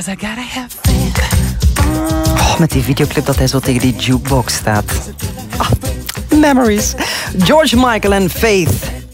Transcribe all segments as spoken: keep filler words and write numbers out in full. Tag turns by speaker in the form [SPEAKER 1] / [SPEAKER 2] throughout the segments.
[SPEAKER 1] 'cause I gotta have faith.
[SPEAKER 2] Oh, met die videoclip dat hij zo tegen die jukebox staat. Oh, memories. George Michael en Faith.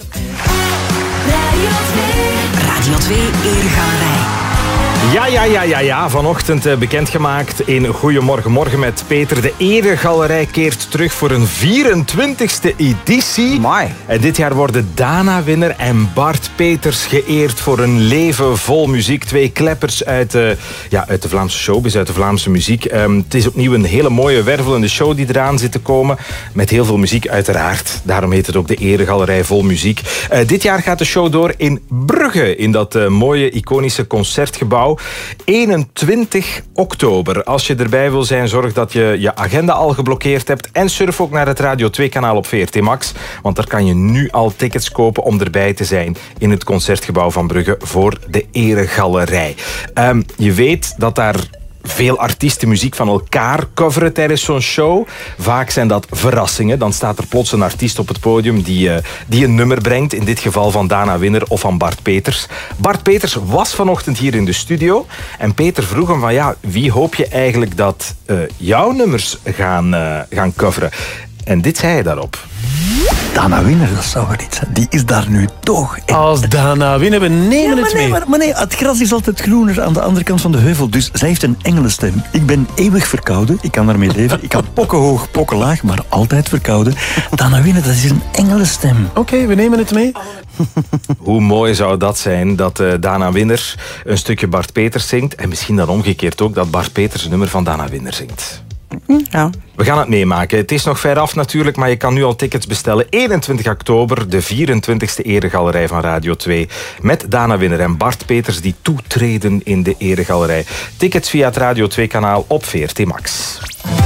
[SPEAKER 3] Radio twee.
[SPEAKER 4] Radio twee Eregalerij.
[SPEAKER 5] Ja, ja, ja, ja, ja. Vanochtend uh, bekendgemaakt in Goedemorgen Morgen met Peter. De Eregalerij keert terug voor een vierentwintigste editie.
[SPEAKER 2] Mooi.
[SPEAKER 5] En dit jaar worden Dana-winner en Bart Peters geëerd voor een leven vol muziek. Twee kleppers uit, uh, ja, uit de Vlaamse showbiz, uit de Vlaamse muziek. Um, het is opnieuw een hele mooie, wervelende show die eraan zit te komen. Met heel veel muziek uiteraard. Daarom heet het ook de Eregalerij vol muziek. Uh, dit jaar gaat de show door in Brugge. In dat uh, mooie, iconische concertgebouw. eenentwintig oktober. Als je erbij wil zijn, zorg dat je je agenda al geblokkeerd hebt. En surf ook naar het Radio twee kanaal op V R T Max. Want daar kan je nu al tickets kopen om erbij te zijn in het Concertgebouw van Brugge voor de Eregalerij. Um, je weet dat daar veel artiesten muziek van elkaar coveren tijdens zo'n show. Vaak zijn dat verrassingen. Dan staat er plots een artiest op het podium die, uh, die een nummer brengt. In dit geval van Dana-winner of van Bart Peters. Bart Peters was vanochtend hier in de studio. En Peter vroeg hem van ja, wie hoop je eigenlijk dat uh, jouw nummers gaan, uh, gaan coveren? En dit zei hij daarop.
[SPEAKER 6] Dana-winner, dat zou wel iets zijn. Die is daar nu toch. En...
[SPEAKER 1] Als Dana-winner, we nemen
[SPEAKER 6] ja,
[SPEAKER 1] het
[SPEAKER 6] nee,
[SPEAKER 1] mee.
[SPEAKER 6] Maar, maar nee, het gras is altijd groener aan de andere kant van de heuvel. Dus zij heeft een engelenstem. Ik ben eeuwig verkouden. Ik kan daarmee leven. Ik kan pokkenhoog, pokkenlaag, maar altijd verkouden. Dana-winner, dat is een engelenstem.
[SPEAKER 1] Oké, okay, we nemen het mee.
[SPEAKER 5] Hoe mooi zou dat zijn dat uh, Dana-winner een stukje Bart Peters zingt. En misschien dan omgekeerd ook dat Bart Peters een nummer van Dana-winner zingt.
[SPEAKER 2] Ja.
[SPEAKER 5] We gaan het meemaken. Het is nog ver af natuurlijk, maar je kan nu al tickets bestellen. eenentwintig oktober, de vierentwintigste Eregalerij van Radio twee. Met Dana-winner en Bart Peters die toetreden in de Eregalerij. Tickets via het Radio twee kanaal op V R T Max.